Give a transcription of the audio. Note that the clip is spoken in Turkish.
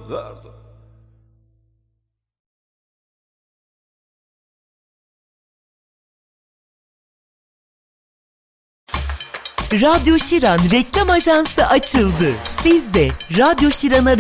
dur. Radyo Şiran reklam ajansı açıldı. Siz de Radyo Şiran'a